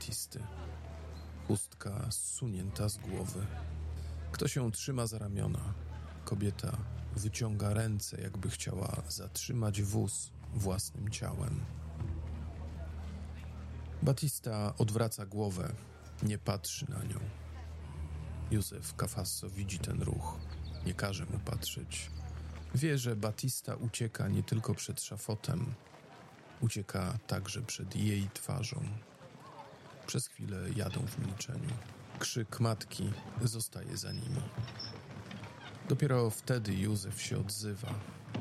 Batisty. Chustka zsunięta z głowy. Ktoś ją trzyma za ramiona. Kobieta wyciąga ręce, jakby chciała zatrzymać wóz własnym ciałem. Batista odwraca głowę, nie patrzy na nią. Józef Cafasso widzi ten ruch, nie każe mu patrzeć. Wie, że Batista ucieka nie tylko przed szafotem, ucieka także przed jej twarzą. Przez chwilę jadą w milczeniu. Krzyk matki zostaje za nimi. Dopiero wtedy Józef się odzywa.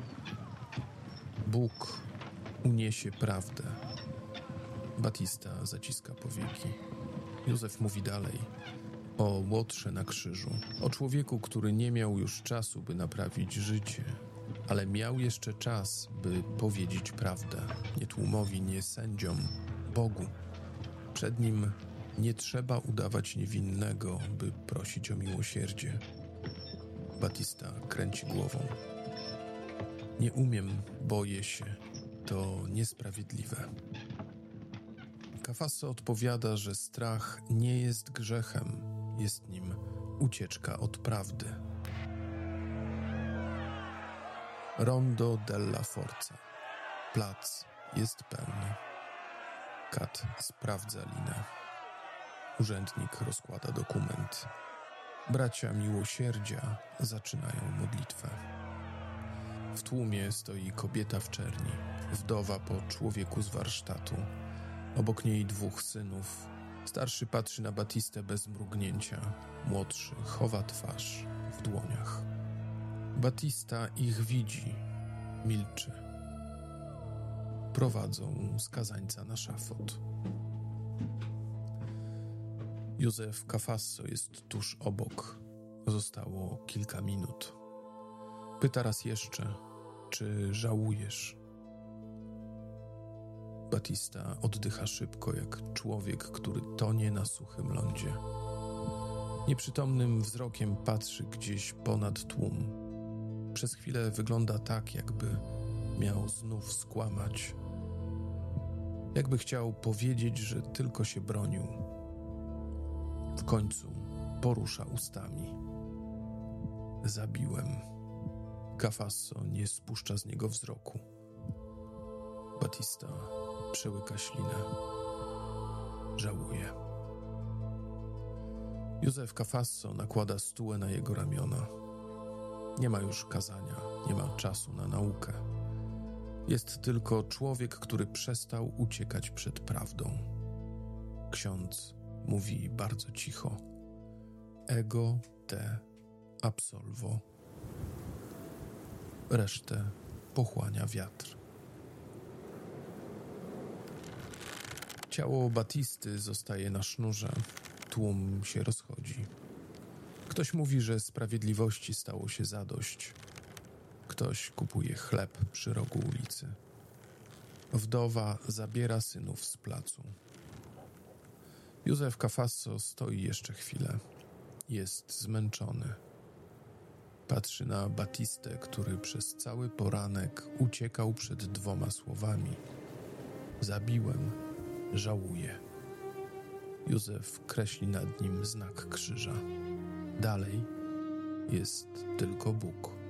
Bóg uniesie prawdę. Batista zaciska powieki. Józef mówi dalej o Łotrze na krzyżu, o człowieku, który nie miał już czasu, by naprawić życie, ale miał jeszcze czas, by powiedzieć prawdę. Nie tłumowi, nie sędziom, Bogu. Przed nim nie trzeba udawać niewinnego, by prosić o miłosierdzie. Batista kręci głową. Nie umiem, boję się. To niesprawiedliwe. Cafasso odpowiada, że strach nie jest grzechem, jest nim ucieczka od prawdy. Rondo della Forza. Plac jest pełny. Kat sprawdza linę. Urzędnik rozkłada dokument. Bracia miłosierdzia zaczynają modlitwę. W tłumie stoi kobieta w czerni, wdowa po człowieku z warsztatu. Obok niej 2 synów. Starszy patrzy na Batistę bez mrugnięcia. Młodszy chowa twarz w dłoniach. Batista ich widzi, milczy. Prowadzą skazańca na szafot. Józef Cafasso jest tuż obok. Zostało kilka minut. Pyta raz jeszcze, czy żałujesz? Batista oddycha szybko, jak człowiek, który tonie na suchym lądzie. Nieprzytomnym wzrokiem patrzy gdzieś ponad tłum. Przez chwilę wygląda tak, jakby miał znów skłamać. Jakby chciał powiedzieć, że tylko się bronił. W końcu porusza ustami. Zabiłem. Cafasso nie spuszcza z niego wzroku. Batista przełyka ślinę. Żałuje. Józef Cafasso nakłada stułę na jego ramiona. Nie ma już kazania, nie ma czasu na naukę. Jest tylko człowiek, który przestał uciekać przed prawdą. Ksiądz mówi bardzo cicho. Ego te absolvo. Resztę pochłania wiatr. Ciało Batisty zostaje na sznurze. Tłum się rozchodzi. Ktoś mówi, że sprawiedliwości stało się zadość. Ktoś kupuje chleb przy rogu ulicy. Wdowa zabiera synów z placu. Józef Cafasso stoi jeszcze chwilę. Jest zmęczony. Patrzy na Batistę, który przez cały poranek uciekał przed 2 słowami. Zabiłem, żałuję. Józef kreśli nad nim znak krzyża. Dalej jest tylko Bóg.